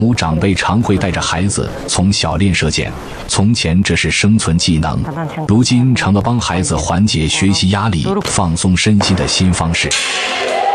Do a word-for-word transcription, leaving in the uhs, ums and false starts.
母长辈常会带着孩子从小练射箭，从前这是生存技能，如今成了帮孩子缓解学习压力、放松身心的新方式。